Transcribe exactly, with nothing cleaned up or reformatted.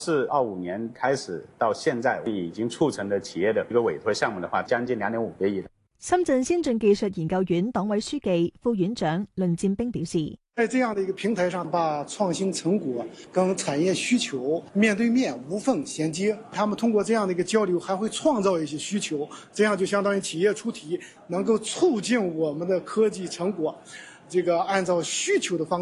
自二五年開始到現在，已經促成的企業的一個委託項目的話，將近兩點五個億。 深圳先進技術研究院黨委書記、副院長論劍兵表示， 在這樣的一個平台上，把創新成果跟產業需求面對面無縫銜接。他們通過這樣的一個交流，還會創造一些需求，這樣就相當於企業出題，能夠促進我們的科技成果，這個按照需求的方